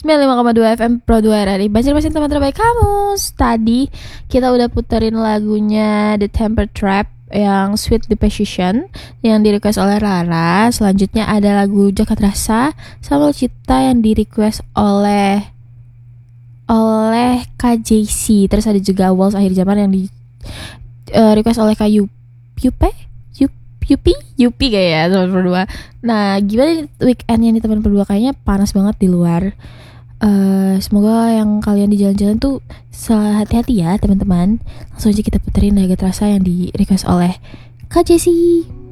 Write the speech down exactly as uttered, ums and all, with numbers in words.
sembilan puluh lima koma dua F M Pro dua R R I, Banjarmasin teman terbaik kamu. Tadi kita udah puterin lagunya The Temper Trap yang Sweet Deposition yang di request oleh Rara. Selanjutnya ada lagu Jakat Rasa sama Cipta yang di request oleh oleh K J C. Terus ada juga Walls Akhir Zaman yang di uh, request oleh Kak Yup Yupe Yup Yupi Yupi kayak ya teman berdua. Nah, gimana weekendnya nih teman berdua? Kayaknya panas banget di luar. Uh, semoga yang kalian di jalan-jalan tuh hati-hati ya teman-teman. Langsung aja kita puterin lagu terasa yang di request oleh Kak Jessie.